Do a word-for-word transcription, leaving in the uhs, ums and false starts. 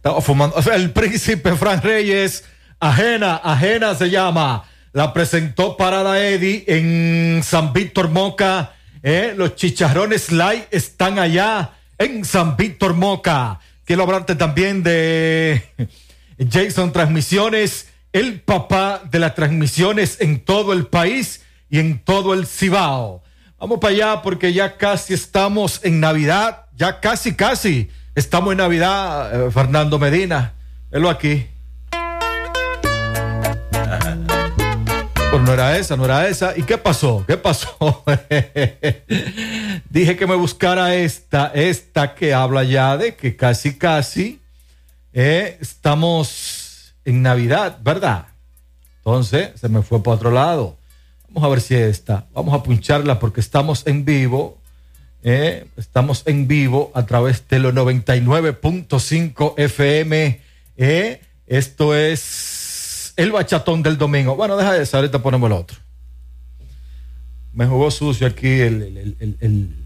Estaba fumando. El príncipe Fran Reyes, Ajena, Ajena se llama. La presentó Parada Eddie en San Víctor Moca. Eh, los chicharrones light están allá en San Víctor Moca. Quiero hablarte también de Jason Transmisiones, el papá de las transmisiones en todo el país y en todo el Cibao. Vamos para allá porque ya casi estamos en Navidad, ya casi, casi estamos en Navidad, eh, Fernando Medina. Velo aquí. Pues no era esa, no era esa. ¿Y qué pasó? ¿Qué pasó? Dije que me buscara esta, esta que habla ya de que casi, casi eh, estamos en Navidad, ¿verdad? Entonces se me fue para otro lado. Vamos a ver si esta. Vamos a puncharla porque estamos en vivo. Eh, estamos en vivo a través de los noventa y nueve punto cinco F M. Eh, esto es el bachatón del domingo. Bueno, deja de eso, ahorita ponemos el otro. Me jugó sucio aquí el, el, el, el,